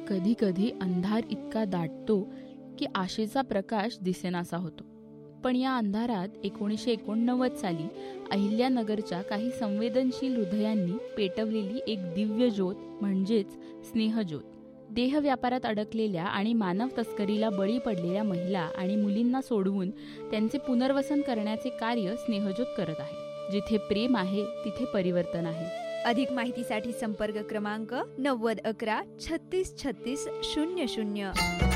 कधी कधी अंधार इतका दाटतो की आशेचा प्रकाश दिसेनासा होतो. पण या अंधारात 1989 साली अहिल्यानगरच्या काही संवेदनशील हृदयांनी पेटवलेली एक दिव्य ज्योत म्हणजेच स्नेहज्योत. देह व्यापारात अडकलेल्या आणि मानव तस्करीला बळी पडलेल्या महिला आणि मुलींना सोडवून त्यांचे पुनर्वसन करण्याचे कार्य स्नेहज्योत करत आहे. जिथे प्रेम आहे तिथे परिवर्तन आहे. अधिक माहितीसाठी संपर्क क्रमांक 90 11 36 36 00.